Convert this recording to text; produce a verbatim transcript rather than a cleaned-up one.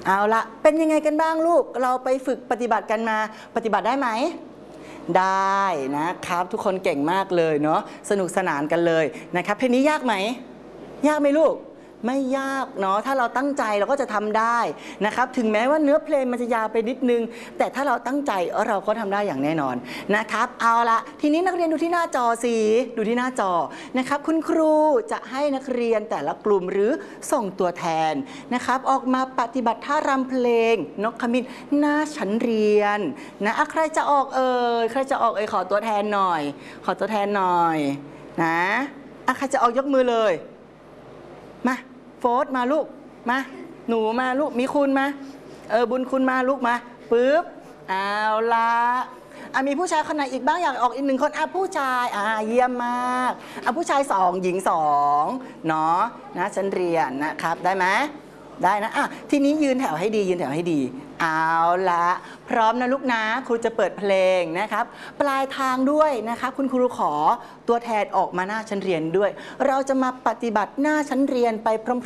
เอาละเป็นยังไงกันบ้างลูกเราไปฝึกปฏิบัติกันมาปฏิบัติได้ไหมได้นะครับทุกคนเก่งมากเลยเนาะสนุกสนานกันเลยนะครับเพลงนี้ยากไหมยากไหมลูกไม่ยากเนาะถ้าเราตั้งใจเราก็จะทำได้นะครับถึงแม้ว่าเนื้อเพลงมันจะยาวไปนิดนึงแต่ถ้าเราตั้งใจเราก็ทำได้อย่างแน่นอนนะครับเอาละทีนี้นักเรียนดูที่หน้าจอสิดูที่หน้าจอนะครับคุณครูจะให้นักเรียนแต่ละกลุ่มหรือส่งตัวแทนนะครับออกมาปฏิบัติท่ารำเพลงนกขมิ้นหน้าชั้นเรียนนะใครจะออกเอ่ยใครจะออกเอ่ยขอตัวแทนหน่อยขอตัวแทนหน่อยนะใครจะออกยกมือเลยมาโฟร์มาลูกมาหนูมาลูกมีคุณมาเออบุญคุณมาลูกมาปึ๊บเอาละอ่ะมีผู้ชายคนไหนอีกบ้างอยากออกอีกหนึ่งคนอ่ะผู้ชายอ่ะเยี่ยมมากอ่ะผู้ชายสองหญิงสองเนาะนะฉันเรียนนะครับได้ไหมได้นะอ่ะทีนี้ยืนแถวให้ดียืนแถวให้ดีเอาละพร้อมนะลูกนะครูจะเปิดเพลงนะครับปลายทางด้วยนะครับคุณครูขอตัวแทนออกมาหน้าชั้นเรียนด้วยเราจะมาปฏิบัติหน้าชั้นเรียนไป